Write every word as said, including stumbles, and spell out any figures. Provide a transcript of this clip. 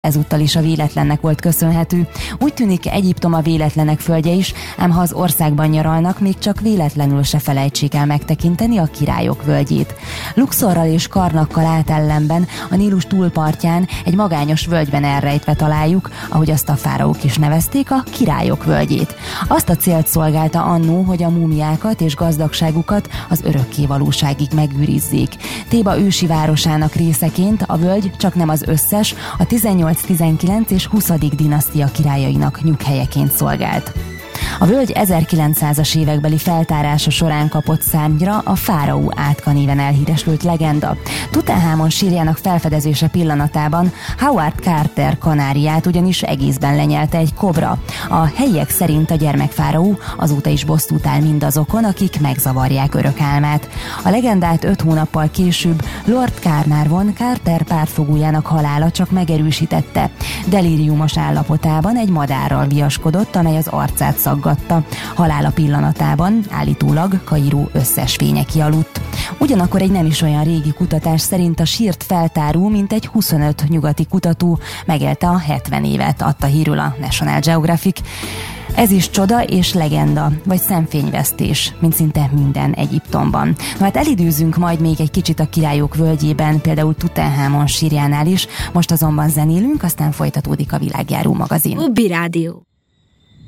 ezúttal is a véletlennek volt köszönhető. Úgy tűnik, Egyiptom a véletlenek földje is, ám ha az országban nyaralnak, még csak véletlenül se felejtsék el megtekinteni a Királyok völgyét. Luxorral és Karnakkal át ellenben a Nílus túlpartján egy magányos völgyben elrejtve találjuk, ahogy azt a fáraók is nevezték, a Királyok völgyét. Azt a célt szolgálta annó, hogy a múmiákat és gazdagságukat az örökké valóságig megőrizzék. Théba ősi városának részeként a völgy csak nem az összes, a tizennyolc, tizenkilenc és huszadik dinasztia királyainak nyughelyeként szolgált. A völgy ezerkilencszázas évekbeli feltárása során kapott szárnyra a Fáraó Átka néven elhíresült legenda. Tutanhamon sírjának felfedezése pillanatában Howard Carter kanáriát ugyanis egészben lenyelte egy kobra. A helyiek szerint a gyermekfáraó azóta is bosszút áll mindazokon, akik megzavarják örök álmát. A legendát öt hónappal később Lord Carnarvon, Carter pártfogójának halála csak megerősítette. Delíriumos állapotában egy madárral viaskodott, amely az arcát szaggatta. Halála pillanatában állítólag Kairó összes fénye kialudt. Ugyanakkor egy nem is olyan régi kutatás szerint a sírt feltáró mintegy huszonöt nyugati kutató megélte a hetven évet, adta hírül a National Geographic. Ez is csoda és legenda, vagy szemfényvesztés, mint szinte minden Egyiptomban. Na hát elidőzünk majd még egy kicsit a Királyok völgyében, például Tutanhamon sírjánál is, most azonban zenélünk, aztán folytatódik a Világjáró magazin. Ubi Rádió.